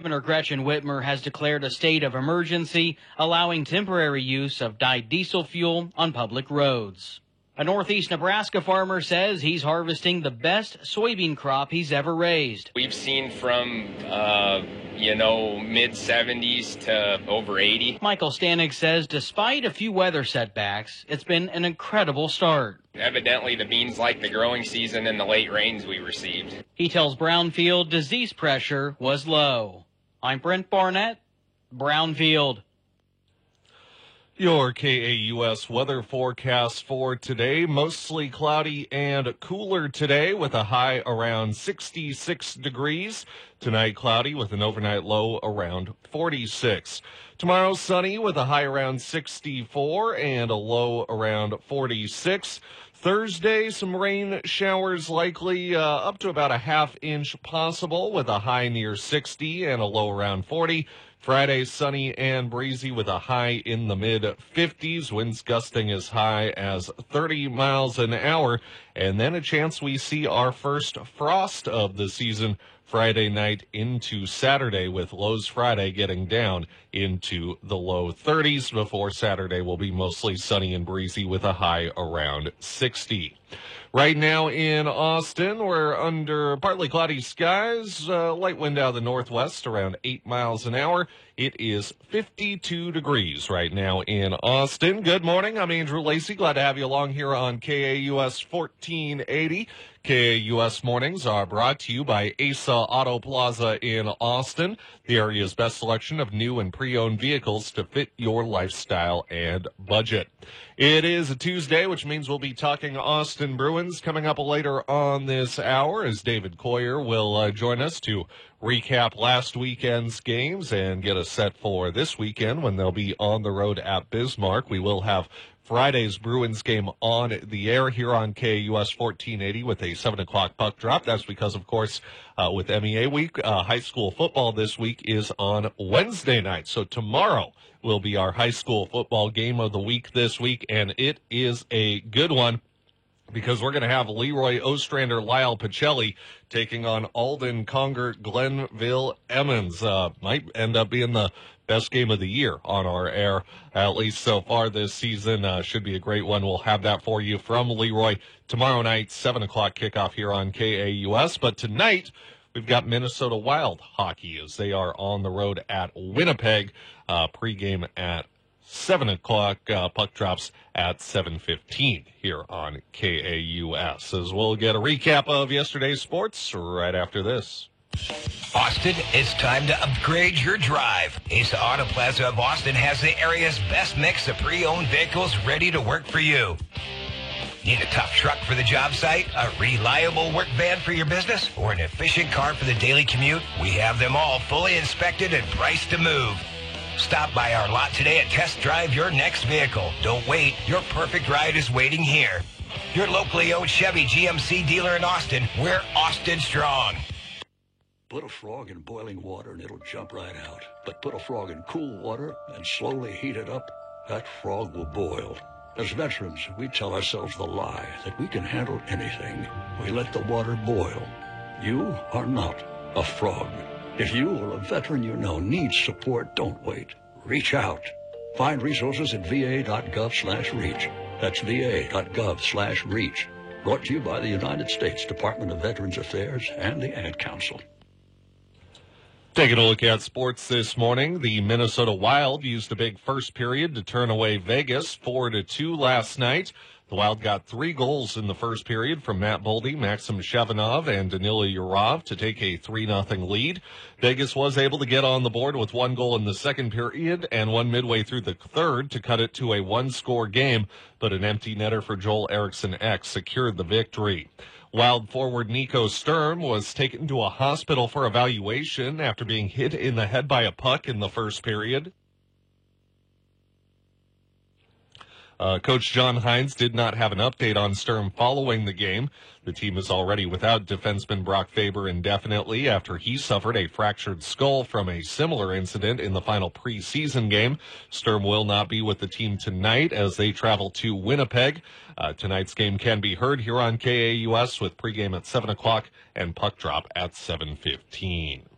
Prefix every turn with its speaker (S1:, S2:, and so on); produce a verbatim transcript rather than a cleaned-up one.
S1: Governor Gretchen Whitmer has declared a state of emergency, allowing temporary use of dyed diesel fuel on public roads. A northeast Nebraska farmer says he's harvesting the best soybean crop he's ever raised.
S2: We've seen from, uh, you know, mid seventies to over eighty.
S1: Michael Stanek says despite a few weather setbacks, it's been an incredible start.
S2: Evidently, the beans like the growing season and the late rains we received.
S1: He tells Brownfield disease pressure was low. I'm Brent Barnett, Brownfield.
S3: Your K A U S weather forecast for today, mostly cloudy and cooler today with a high around sixty-six degrees. Tonight, cloudy with an overnight low around forty-six. Tomorrow, sunny with a high around sixty-four and a low around forty-six. Thursday, some rain showers likely, uh, up to about a half inch possible with a high near sixty and a low around forty. Friday, sunny and breezy with a high in the mid-fifties. Winds gusting as high as thirty miles an hour. And then a chance we see our first frost of the season Friday night into Saturday, with lows Friday getting down into the low thirties before Saturday will be mostly sunny and breezy with a high around sixty. Right now in Austin, we're under partly cloudy skies, uh, light wind out of the northwest around eight miles an hour. It is fifty-two degrees right now in Austin. Good morning. I'm Andrew Lacey. Glad to have you along here on K A U S fourteen eighty. K A U S mornings are brought to you by Asa Auto Plaza in Austin, the area's best selection of new and pre-owned vehicles to fit your lifestyle and budget. It is a Tuesday, which means we'll be talking Austin Bruins coming up later on this hour, as David Coyer will uh, join us to recap last weekend's games and get us set for this weekend when they'll be on the road at Bismarck. We will have Friday's Bruins game on the air here on K A U S fourteen eighty with a seven o'clock puck drop. That's because, of course, uh, with M E A week, uh, high school football this week is on Wednesday night. So tomorrow will be our high school football game of the week this week, and it is a good one, because we're going to have Leroy Ostrander, Lyle Pacelli taking on Alden Conger, Glenville Emmons. Uh, might end up being the best game of the year on our air, at least so far this season. Uh, should be a great one. We'll have that for you from Leroy tomorrow night, seven o'clock kickoff here on K A U S. But tonight, we've got Minnesota Wild hockey as they are on the road at Winnipeg. Uh, pregame at seven o'clock, uh, puck drops at seven fifteen here on K A U S. As we'll get a recap of yesterday's sports right after this.
S4: Austin, it's time to upgrade your drive. Asa Auto Plaza of Austin has the area's best mix of pre-owned vehicles ready to work for you. Need a tough truck for the job site, a reliable work van for your business, or an efficient car for the daily commute? We have them all fully inspected and priced to move. Stop by our lot today and test drive your next vehicle. Don't wait. Your perfect ride is waiting here. Your locally owned Chevy G M C dealer in Austin. We're Austin strong.
S5: Put a frog in boiling water and it'll jump right out. But put a frog in cool water and slowly heat it up, that frog will boil. As veterans, we tell ourselves the lie that we can handle anything. We let the water boil. You are not a frog. If you or a veteran you know needs support, don't wait. Reach out. Find resources at va.gov slash reach. That's va.gov slash reach. Brought to you by the United States Department of Veterans Affairs and the Ad Council.
S3: Taking a look at sports this morning, the Minnesota Wild used a big first period to turn away Vegas four to two last night. The Wild got three goals in the first period from Matt Boldy, Maxim Shevanov, and Danila Yurov to take a three nothing lead. Vegas was able to get on the board with one goal in the second period and one midway through the third to cut it to a one-score game, but an empty netter for Joel Eriksson-Ek secured the victory. Wild forward Nico Sturm was taken to a hospital for evaluation after being hit in the head by a puck in the first period. Uh, Coach John Hines did not have an update on Sturm following the game. The team is already without defenseman Brock Faber indefinitely after he suffered a fractured skull from a similar incident in the final preseason game. Sturm will not be with the team tonight as they travel to Winnipeg. Uh, tonight's game can be heard here on K A U S with pregame at seven o'clock and puck drop at seven fifteen.